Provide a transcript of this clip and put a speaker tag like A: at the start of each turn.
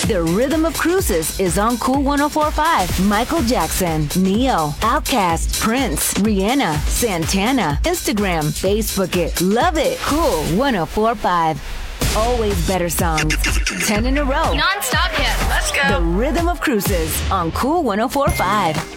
A: The Rhythm of Cruises is on Cool 104.5. Michael Jackson, Neo, Outkast, Prince, Rihanna, Santana. Instagram, Facebook it. Love it. Cool 104.5. Always better songs. 10 in a row.
B: Non-stop hits. Let's go.
A: The Rhythm of Cruises on Cool 104.5.